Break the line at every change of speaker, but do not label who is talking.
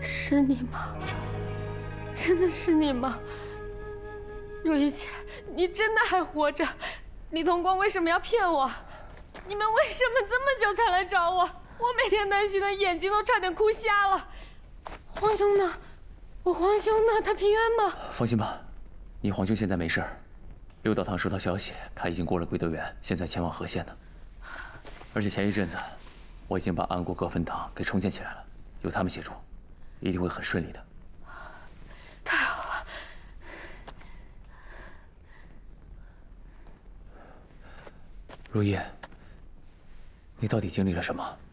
是你吗？真的是你吗？如意姐，你真的还活着？李同光为什么要骗我？你们为什么这么久才来找我？我每天担心的眼睛都差点哭瞎了。皇兄呢？我皇兄呢？他平安吗？
放心吧，你皇兄现在没事儿。六道堂收到消息，他已经过了归德园，现在前往和县呢。而且前一阵子，我已经把安国各分堂给重建起来了，有他们协助，一定会很顺利的。
太好了！
如意，你到底经历了什么？